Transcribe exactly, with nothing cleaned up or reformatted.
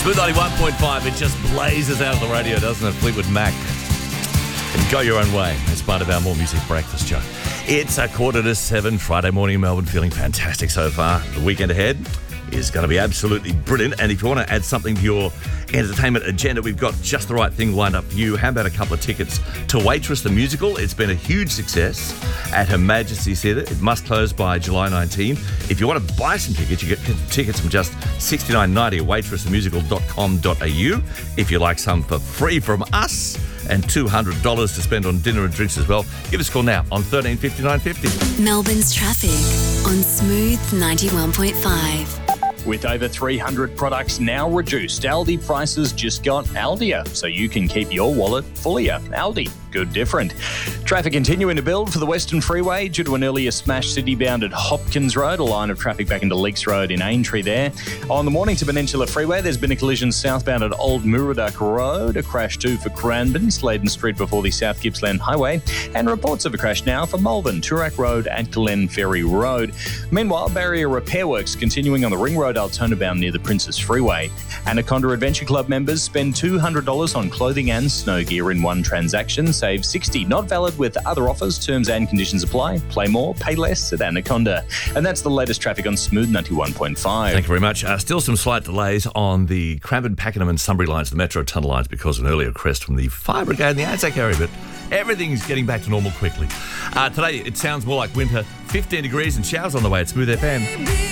Smooth ninety-one point five, it just blazes out of the radio, doesn't it? Fleetwood Mac. And go your own way as part of our More Music Breakfast show. It's a quarter to seven, Friday morning in Melbourne, feeling fantastic so far. The weekend ahead is going to be absolutely brilliant. And if you want to add something to your entertainment agenda, we've got just the right thing lined up for you. How about a couple of tickets to Waitress the Musical? It's been a huge success at Her Majesty's Theatre. It must close by July nineteenth. If you want to buy some tickets, you get tickets from just sixty-nine ninety at waitress the musical dot com dot a u. If you like some for free from us, and two hundred dollars to spend on dinner and drinks as well, give us a call now on one three five nine five zero. Melbourne's traffic on Smooth ninety-one point five. With over three hundred products now reduced, Aldi prices just got Aldier, so you can keep your wallet fullier. Aldi, good different. Traffic continuing to build for the Western Freeway due to an earlier smash city-bound at Hopkins Road, a line of traffic back into Leaks Road in Aintree there. On the Mornington Peninsula Freeway, there's been a collision southbound at Old Muriduck Road, a crash too for Cranbourne, Sladen Street before the South Gippsland Highway, and reports of a crash now for Malvern, Toorak Road and Glen Ferry Road. Meanwhile, barrier repair works continuing on the Ring Road Altona bound near the Princess Freeway. Anaconda Adventure Club members spend two hundred dollars on clothing and snow gear in one transaction, save sixty dollars. Not valid with other offers. Terms and conditions apply. Play more, pay less at Anaconda. And that's the latest traffic on Smooth ninety-one point five. Thank you very much. Uh, still some slight delays on the Cranbourne, Pakenham and Sunbury lines, the Metro Tunnel lines, because of an earlier crest from the Fire Brigade and the Anzac area, but everything's getting back to normal quickly. Uh, today, it sounds more like winter. fifteen degrees and showers on the way at Smooth F M.